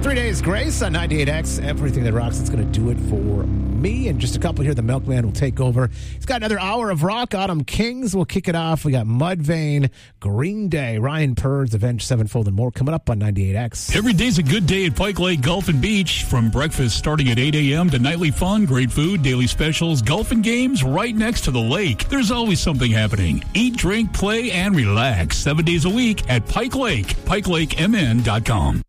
3 Days Grace on 98X. Everything that rocks, it's going to do it for me. In just a couple here, the Milkman will take over. He's got another hour of rock. Autumn Kings will kick it off. We got Mudvayne, Green Day, Ryan Purds, Avenged Sevenfold, and more coming up on 98X. Every day's a good day at Pike Lake Golf and Beach. From breakfast starting at 8 a.m. to nightly fun, great food, daily specials, golf and games right next to the lake. There's always something happening. Eat, drink, play, and relax 7 days a week at Pike Lake, PikeLakeMN.com.